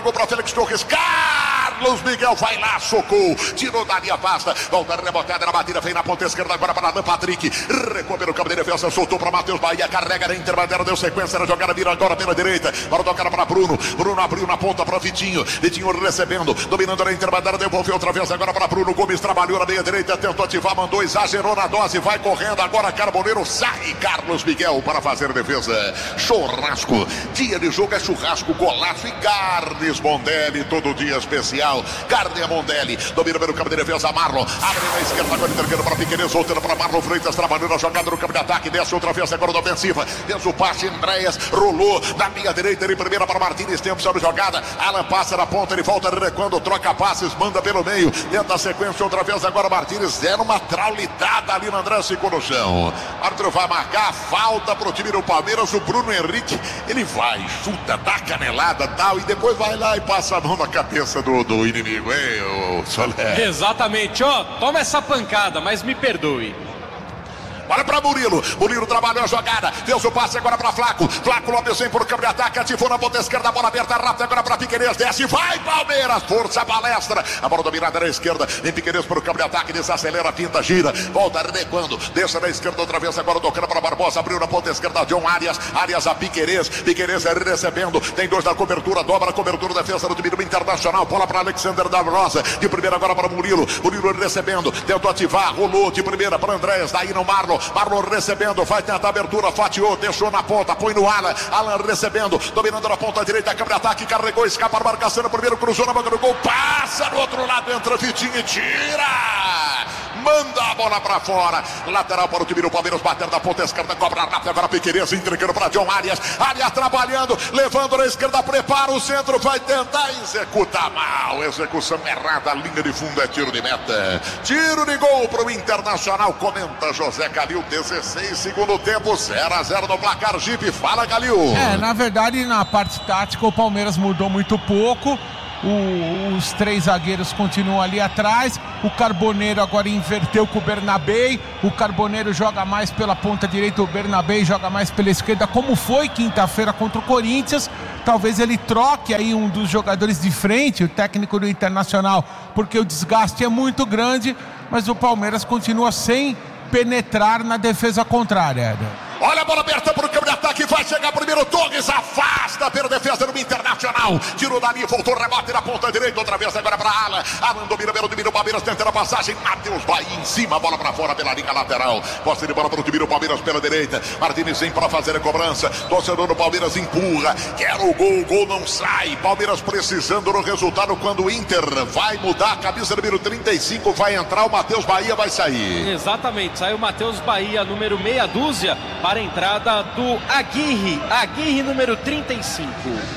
jogou para Félix Torres. Carlos Miguel vai lá, socou, tirou da linha vasta, volta rebotada na batida, vem na ponta esquerda agora para Alan Patrick, recuou pelo campo de defesa, soltou para Matheus Bahia, carrega na interbandeira, deu sequência na jogada, vira agora pela direita, para tocar para Bruno abriu na ponta para Vitinho recebendo, dominando na interbandeira, devolveu outra vez agora para Bruno Gomes, trabalhou na meia direita, tentou ativar, mandou, exagerou na dose, vai correndo agora Carboneiro, sai Carlos Miguel para fazer defesa, churrasco, dia de jogo é churrasco, golaço e Carnes Mondelli, todo dia especial. Carne Mondelli, domina pelo campo de defesa, Marlon, abre na esquerda, agora entregando para Piqueires, voltando para Marlon Freitas, trabalhando a jogada no campo de ataque, desce outra vez agora da ofensiva, fez o passe, Andréas, rolou na minha direita, ele primeira para Martínez, tem opção de jogada, Alan passa na ponta, ele volta recuando, troca passes, manda pelo meio, tenta a sequência outra vez agora Martínez, deram uma traulitada ali no André, ficou no chão, o árbitro vai marcar, falta pro time do Palmeiras, o Bruno Henrique, ele vai, chuta, dá canelada, tal, e depois vai lá e passa a mão na cabeça do inimigo, hein, Soler? Exatamente, ó, toma essa pancada, mas me perdoe. Olha para Murilo trabalhou a jogada, fez o passe agora para Flaco Lopes vem por campo de ataque, ativou na ponta esquerda, bola aberta rápida agora para Piqueires, desce, vai Palmeiras, força palestra, a bola dominada na esquerda, vem Piqueires por campo de ataque, desacelera, pinta, gira, volta recuando, deixa na esquerda outra vez agora tocando para Barbosa, abriu na ponta esquerda, John Arias a Piqueires recebendo, tem dois na cobertura, dobra a cobertura, defesa do time do Internacional, bola para Alexander da Rosa, de primeira agora para Murilo recebendo, tentou ativar, rolou de primeira para Andréas, daí no Marlon recebendo, vai tentar abertura, fatiou, deixou na ponta, põe no Alan recebendo, dominando na ponta direita, câmara de ataque, carregou, escapa a marcação, no primeiro cruzou na boca do gol, passa no outro lado, entra Vitinho e tira, manda a bola pra fora, lateral para o time do Palmeiras, batendo da ponta esquerda, cobra rápida, agora Piqueires entregando para John Arias trabalhando, levando na esquerda, prepara o centro, vai tentar, executa mal, execução errada, linha de fundo, é tiro de meta, tiro de gol para o Internacional, comenta José Calil, 16 segundo tempo, 0-0 no placar, Jeep, fala Calil. Na verdade, na parte tática, o Palmeiras mudou muito pouco, os três zagueiros continuam ali atrás, o Carboneiro agora inverteu com o Bernabei, o Carboneiro joga mais pela ponta direita, o Bernabei joga mais pela esquerda, como foi quinta-feira contra o Corinthians. Talvez ele troque aí um dos jogadores de frente, o técnico do Internacional, porque o desgaste é muito grande, mas o Palmeiras continua sem penetrar na defesa contrária, Éder. Olha a bola aberta para o campo de ataque, vai chegar primeiro Torres, afasta pela defesa do Internacional, tirou dali, voltou, rebote na ponta direita, outra vez agora para Alan domina pelo time do Palmeiras, tentando a passagem, Matheus Bahia em cima, bola para fora pela linha lateral, posse de bola para o time do Palmeiras pela direita, Martínez vem para fazer a cobrança, torcedor do Palmeiras empurra, quer o gol não sai, Palmeiras precisando do resultado quando o Inter vai mudar, a camisa número 35 vai entrar, o Matheus Bahia vai sair. Exatamente, saiu o Matheus Bahia, número meia dúzia, para a entrada do Aguirre número 35.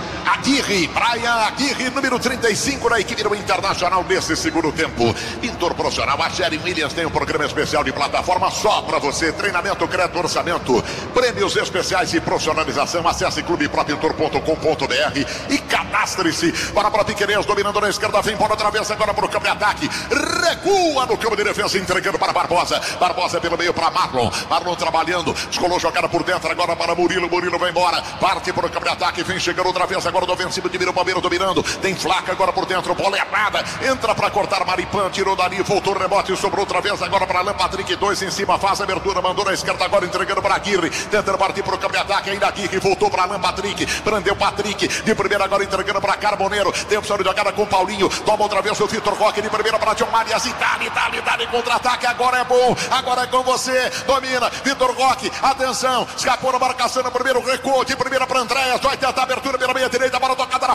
Aguirre, número 35 da equipe do Internacional nesse segundo tempo. Pintor profissional, a Sherry Williams tem um programa especial de plataforma só para você. Treinamento, crédito, orçamento, prêmios especiais e profissionalização. Acesse clubepropintor.com.br e cadastre-se. Para Piqueires, dominando na esquerda, vem bola outra vez agora para o campo de ataque. Recua no campo de defesa, entregando para Barbosa pelo meio para Marlon trabalhando, descolou jogada por dentro agora para Murilo vai embora, parte para o campo de ataque, vem chegando outra vez agora do ofensivo de Miro Palmeiras dominando, tem Flaca agora por dentro, bola errada, entra para cortar Maripan, tirou dali, voltou o rebote, sobrou outra vez agora para Alan Patrick, 2 em cima, faz a abertura, mandou na esquerda agora entregando para Aguirre, tentando partir para o campo de ataque, ainda Aguirre, voltou para Alan Patrick, prendeu Patrick, de primeira agora entregando para Carboneiro, tem opção de jogada com Paulinho, toma outra vez o Vitor Roque, de primeira para John Arias, e dá contra-ataque, agora é bom, agora é com você, domina, Vitor Roque, atenção, escapou na marcação no primeiro, recuo, de primeira para Andréas, vai tentar a abertura pela meia direita, bola tocada na